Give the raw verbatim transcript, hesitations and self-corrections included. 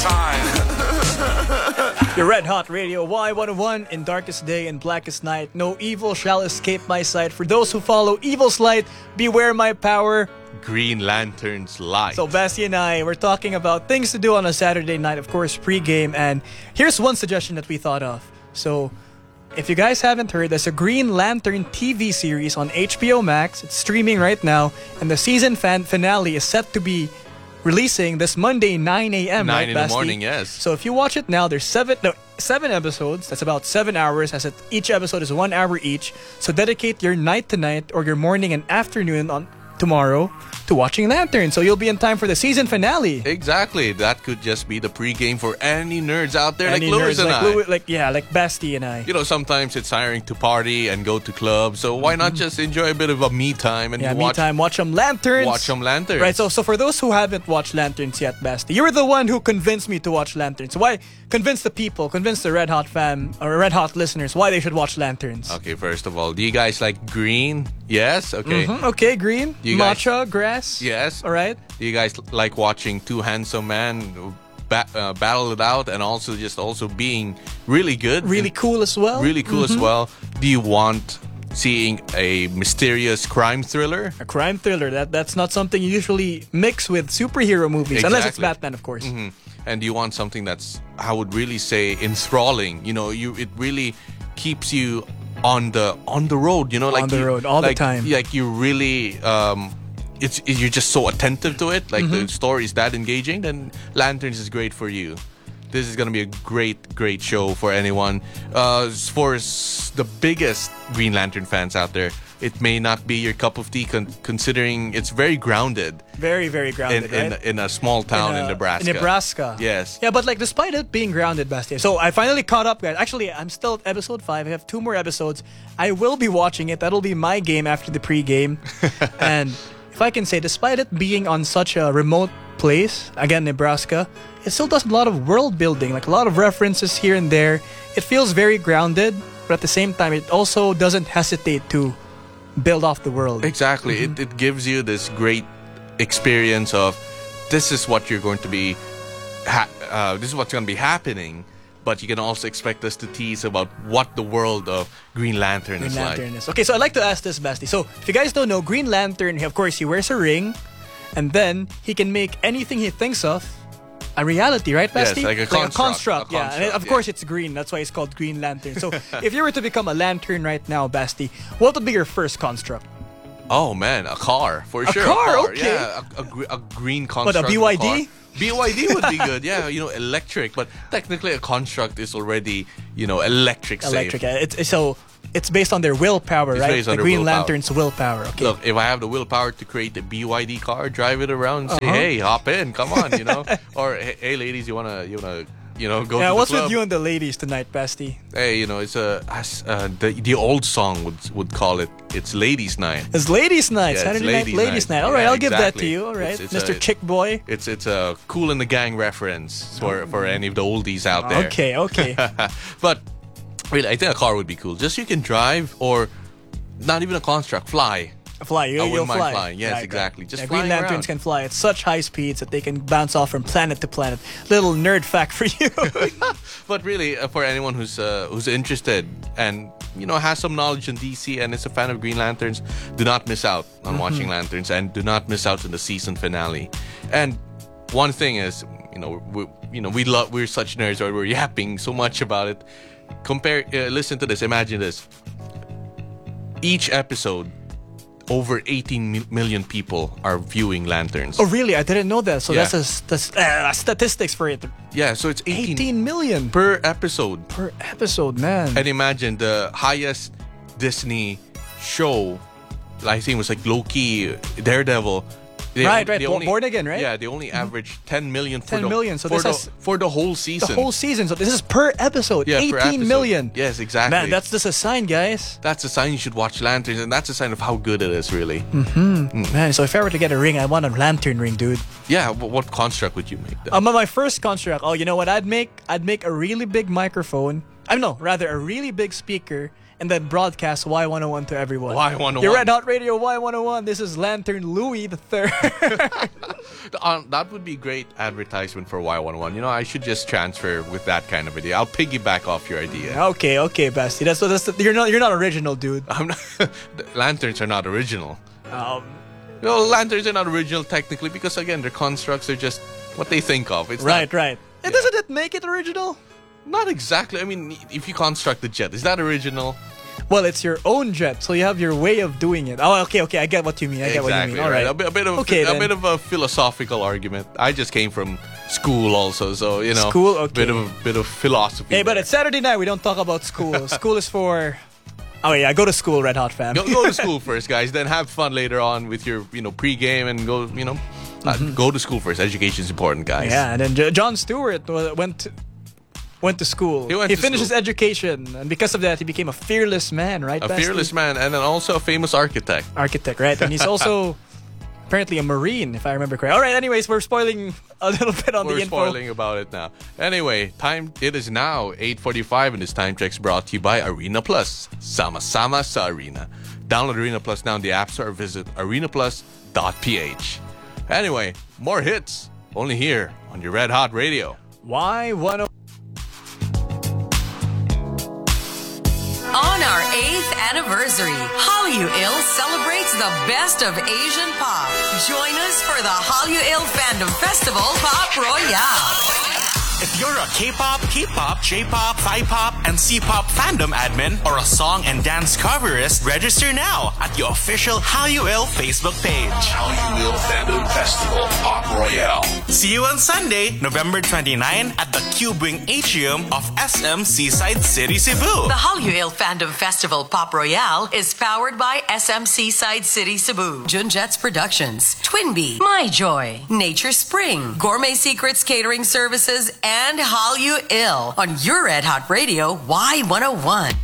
time. Your Red Hot Radio Y one oh one. In darkest day and blackest night, no evil shall escape my sight. For those who follow evil's light, beware my power. Green Lantern's light. So Basti and I, we're talking about things to do on a Saturday night, of course, pre-game. And here's one suggestion that we thought of. So if you guys haven't heard, there's a Green Lantern T V series on H B O Max. It's streaming right now. And the season fan finale is set to be releasing this Monday, nine a.m. Nine right, in Basti? the morning, yes. So if you watch it now, there's seven no, seven episodes. That's about seven hours. As it, each episode is one hour each. So dedicate your night tonight or your morning and afternoon on tomorrow to watching Lantern. So you'll be in time for the season finale. Exactly. That could just be the pregame for any nerds out there Any like Lewis nerds, and like, I. Louis, like yeah, like Basti and I. You know, sometimes it's tiring to party and go to clubs. So why not just enjoy a bit of a me time and Yeah, me watch time. Watch some Lanterns. watch some Lanterns. Right, so so for those who haven't watched Lanterns yet, Basti, you were the one who convinced me to watch Lanterns. Why? Convince the people, convince the Red Hot fam or Red Hot listeners why they should watch Lanterns. Okay, first of all, do you guys like green? Yes? Okay. Mhm, okay, green, You guys- matcha, grass. Yes. All right. Do you guys like watching two handsome men ba- uh, battle it out and also just also being really good? Really and cool as well. Really cool as well. Do you want seeing a mysterious crime thriller? A crime thriller. That that's not something you usually mix with superhero movies, unless it's Exactly. Batman, of course. Mhm. And do you want something that's, I would really say, enthralling? You know, you it really keeps you on the on the road. You know, like On the you- road, all the like- time. Like you really, um, it's you're just so attentive to it. Like Mm-hmm. the story is that engaging. Then Lanterns is great for you. This is gonna be a great, great show for anyone. Uh, for s- the biggest Green Lantern fans out there, it may not be your cup of tea, con- considering it's very grounded Very, very in grounded, in, right? in a small town in, uh, Nebraska. In Nebraska. Yes. Yeah, but like despite it being grounded, Basti. So I finally caught up, guys. Actually, I'm still at episode five. I have two more episodes. I will be watching it. That'll be my game after the pregame. And if I can say, despite it being on such a remote place, again, Nebraska, it still does a lot of world building, like a lot of references here and there. It feels very grounded, but at the same time, it also doesn't hesitate to build off the world. Exactly. Mm-hmm. It, it gives you this great experience of this is what you're going to be, ha- uh, this is what's going to be happening. But you can also expect us to tease about what the world of Green Lantern Green is Lantern like. is. Okay, so I'd like to ask this, Basti. So, if you guys don't know, Green Lantern, of course, he wears a ring, and then he can make anything he thinks of a reality, right, Yes, Basti? like a construct, construct, a yeah. And construct, of yeah. course, it's green. That's why it's called Green Lantern. So, if you were to become a lantern right now, Basti, what would be your first construct? Oh man, a car for A sure. car, a car. okay. Yeah, a, a, gr- a green What, construct. a B Y D? car. B Y D would be good. Yeah, you know, electric. But technically, a construct is already, you know, electric. Electric. Safe. uh, It's, it's- so, it's based on their willpower, It's right? based on the their Green willpower. Lantern's willpower. Okay. Look, if I have the willpower to create a B Y D car, drive it around, and say, Uh-huh. "Hey, hop in, come on," you know, or "Hey, hey, ladies, you wanna, you wanna, you know, go yeah, to the what's club?" with you and the ladies tonight, Basti? Hey, you know, it's a as, uh, the the old song would would call it. It's ladies' night. It's ladies' night, Yeah, it's Saturday ladies' night, ladies' night. night. All right, Yeah, I'll give that to exactly. you. All right, It's- it's Mister a- Chick Boy. It's it's a Cool in the Gang reference for for any of the oldies out there. Okay, okay. But really, I think a car would be cool. Just you can drive, or not even a construct, fly. Fly, you, I you'll wouldn't mind fly. flying. Yes, Right, right. exactly. Just yeah, Green flying Lanterns around. can fly at such high speeds that they can bounce off from planet to planet. Little nerd fact for you. But really, uh, for anyone who's uh, who's interested and you know has some knowledge in D C and is a fan of Green Lanterns, do not miss out on watching Lanterns, and do not miss out on the season finale. And one thing is, you know, we you know we love we're such nerds, or we're yapping so much about it. Compare, uh, listen to this. Imagine this. Each episode, over eighteen mi- million people are viewing Lanterns. Oh, really? I didn't know that. So Yeah. that's a, that's uh, statistics for it. Yeah, so it's eighteen, eighteen million per episode. per episode, man. And imagine the highest Disney show, I think it was like Loki, Daredevil. They Right, on- right. they Bo- Born Again, right? Yeah, they only average ten million for ten the million, so for, this the, has- for the whole the season. whole season. So this is per episode. Yeah, per eighteen episode. million. Yes, exactly. Man, that's just a sign, guys. That's a sign you should watch Lanterns, and that's a sign of how good it is, really. Mm. Man, so if I were to get a ring, I want a lantern ring, dude. Yeah, wh- what construct would you make? Then? Um, my first construct. Oh, you know what? I'd make I'd make a really big microphone. I know, rather a really big speaker, and then broadcast Y one oh one to everyone. Y one oh one. Your Red Hot Radio Y one oh one. This is Lantern Louis the Third. Um, that would be great advertisement for Y one oh one. You know, I should just transfer with that kind of idea. I'll piggyback off your idea. Okay, okay, Basti. That's what that's the, you're not you're not original, dude. I'm not, the lanterns are not original. Um, You know, lanterns are not original technically because again, their constructs are just what they think of. It's right, not, right. Yeah. Doesn't it make it original? Not exactly. I mean, if you construct the jet, is that original? Well, it's your own jet, so you have your way of doing it. Oh, okay, okay. I get what you mean. I get exactly, what you mean. All right. right. A bit, a bit of Okay, a then. bit of a philosophical argument. I just came from school also, so you know, School, okay. bit of a bit of philosophy. Hey, but there. it's Saturday night. We don't talk about school. School is for. Oh yeah, go to school, Red Hot fam. Go, go to school first, guys. Then have fun later on with your, you know, pre-game and go, you know, uh, go to school first. Education is important, guys. Yeah, and then J- John Stewart wa- went to, went to school. He went to finished school. his education, and because of that, he became a fearless man, right? A Basti? fearless man, and then also a famous architect. architect, right? And he's also apparently a Marine, if I remember correctly. All right, anyways, we're spoiling a little bit on We're the info. spoiling about it now. Anyway, time it is now eight forty-five, and this time check's brought to you by Arena Plus. Sama Sama sa Arena. Download Arena Plus now in the App Store or visit arena plus dot p h. Anyway, more hits only here on your Red Hot Radio. Y one oh On our eighth anniversary, Hallyu Il celebrates the best of Asian pop. Join us for the Hallyu Il Fandom Festival Pop Royale. If you're a K-pop, K-pop, J-pop, Thai-pop, and C-pop fandom admin or a song and dance coverist, register now at the official Hallyu Il Facebook page. Hallyu Il Fandom Festival Pop Royale. See you on Sunday, November twenty-ninth at the Cube Wing Atrium of S M Seaside City, Cebu. The Hallyu Il Fandom Festival Pop Royale is powered by S M Seaside City, Cebu, Junjets Productions, Twinbee, My Joy, Nature Spring, Gourmet Secrets Catering Services, and Hallyu Il on your Red Hot Radio Y one oh one.